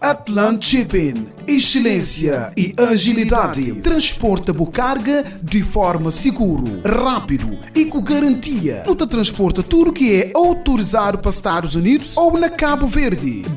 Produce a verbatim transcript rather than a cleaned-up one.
Atlant Shipping, excelência e agilidade. Transporta boa carga de forma seguro, rápido e com garantia. Não te transporta tudo que é autorizado para Estados Unidos ou na Cabo Verde.